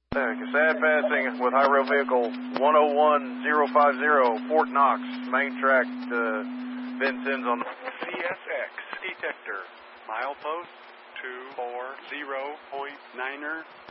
Sad passing with high rail vehicle 101050, Fort Knox, main track to Vincennes on CSX detector, milepost 240.9er.